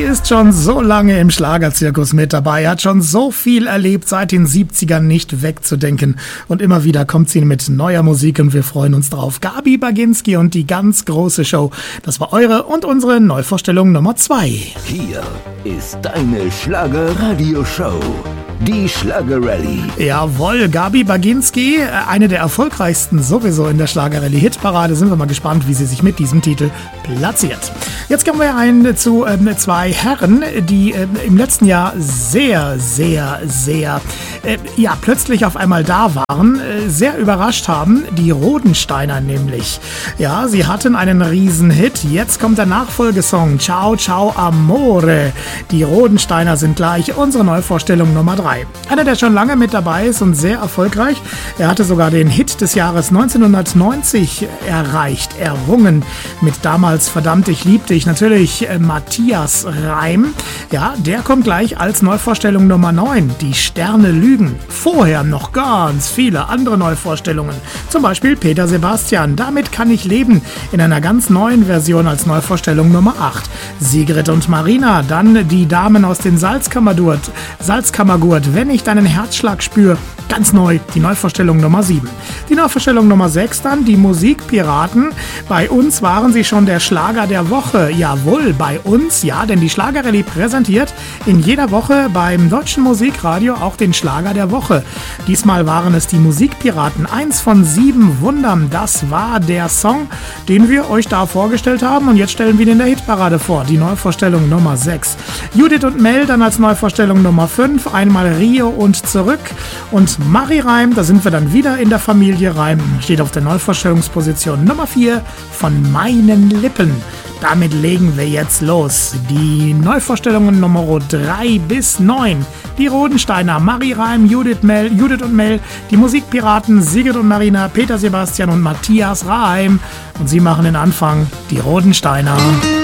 ist schon so lange im Schlagerzirkus mit dabei, hat schon so viel erlebt, seit den 70ern nicht wegzudenken. Und immer wieder kommt sie mit neuer Musik und wir freuen uns drauf. Gabi Baginski und die ganz große Show. Das war eure und unsere Neuvorstellung Nummer 2. Hier ist deine Schlager-Radio-Show. Die Schlager-Rallye. Jawohl, Gabi Baginski, eine der erfolgreichsten sowieso in der Schlager-Rallye-Hitparade. Sind wir mal gespannt, wie sie sich mit diesem Titel platziert. Jetzt kommen wir zu zwei Herren, die im letzten Jahr sehr plötzlich auf einmal da waren, sehr überrascht haben, die Rodensteiner nämlich. Ja, sie hatten einen Riesenhit. Jetzt kommt der Nachfolgesong Ciao Ciao Amore. Die Rodensteiner sind gleich unsere Neuvorstellung Nummer 3. Einer, der schon lange mit dabei ist und sehr erfolgreich. Er hatte sogar den Hit des Jahres 1990 errungen mit damals Verdammt, ich lieb dich. Natürlich Matthias Reim. Ja, der kommt gleich als Neuvorstellung Nummer 9. Die Sterne lügen. Vorher noch ganz viele andere Neuvorstellungen. Zum Beispiel Peter Sebastian. Damit kann ich leben. In einer ganz neuen Version als Neuvorstellung Nummer 8. Sigrid und Marina. Dann die Damen aus den Salzkammergurt. Wenn ich deinen Herzschlag spüre. Ganz neu, die Neuvorstellung Nummer 7. Die Neuvorstellung Nummer 6 dann, die Musikpiraten. Bei uns waren sie schon der Schlager der Woche. Jawohl, bei uns, ja, denn die Schlager-Rallye präsentiert in jeder Woche beim Deutschen Musikradio auch den Schlager der Woche. Diesmal waren es die Musikpiraten. 1 von 7 Wundern, das war der Song, den wir euch da vorgestellt haben. Und jetzt stellen wir ihn in der Hitparade vor, die Neuvorstellung Nummer 6. Judith und Mel dann als Neuvorstellung Nummer 5. Einmal Rio und zurück. Und Marie Reim, da sind wir dann wieder in der Familie Reim, steht auf der Neuvorstellungsposition Nummer 4 von meinen Lippen. Damit legen wir jetzt los. Die Neuvorstellungen Nummer 3 bis 9. Die Rodensteiner, Marie Reim, Judith und Mel, die Musikpiraten Sigrid und Marina, Peter Sebastian und Matthias Reim. Und sie machen den Anfang, die Rodensteiner.